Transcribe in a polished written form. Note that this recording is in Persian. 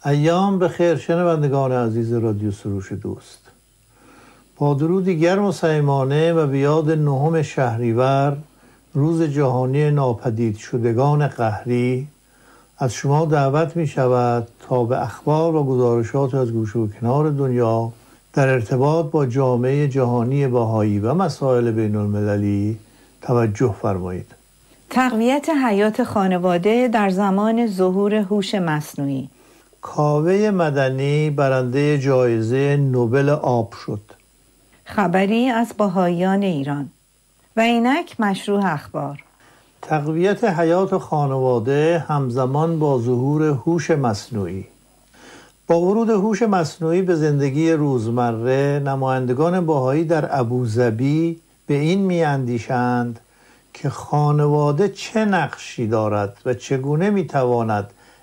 ایام به خیر شنوندگان عزیز رادیو سروش دوست. با درودی گرم و صمیمانه و به یاد 9 شهریور، روز جهانی ناپدید شدگان قهری، از شما دعوت می شود تا به اخبار و گزارشات از گوشه و کنار دنیا در ارتباط با جامعه جهانی بهایی و مسائل بین المللی توجه فرمایید. تقویت حیات خانواده در زمان ظهور هوش مصنوعی. کاوه مدنی برنده جایزه نوبل آب شد. خبری از بهائیان ایران. و اینک مشروع اخبار. تقویت حیات خانواده همزمان با ظهور هوش مصنوعی. با ورود هوش مصنوعی به زندگی روزمره، نمایندگان بهایی در ابوظبی به این می‌اندیشند که خانواده چه نقشی دارد و چگونه می‌تواند